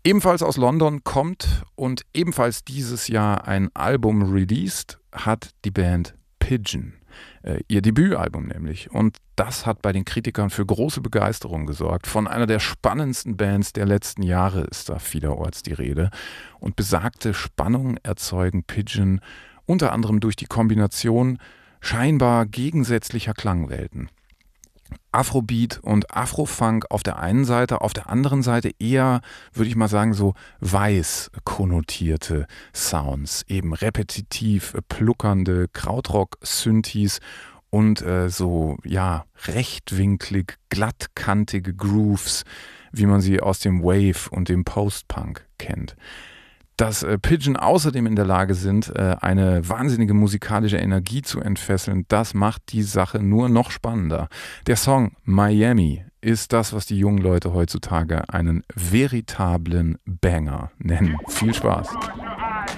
Ebenfalls aus London kommt und ebenfalls dieses Jahr ein Album released hat die Band Pigeon. Ihr Debütalbum nämlich. Und das hat bei den Kritikern für große Begeisterung gesorgt. Von einer der spannendsten Bands der letzten Jahre ist da vielerorts die Rede. Und besagte Spannung erzeugen Pigeon unter anderem durch die Kombination scheinbar gegensätzlicher Klangwelten. Afrobeat und Afrofunk auf der einen Seite, auf der anderen Seite eher, würde ich mal sagen, so weiß konnotierte Sounds, eben repetitiv pluckernde Krautrock-Synthes und rechtwinklig, glattkantige Grooves, wie man sie aus dem Wave und dem Post-Punk kennt. Dass Pigeon außerdem in der Lage sind, eine wahnsinnige musikalische Energie zu entfesseln, das macht die Sache nur noch spannender. Der Song Miami ist das, was die jungen Leute heutzutage einen veritablen Banger nennen. Viel Spaß!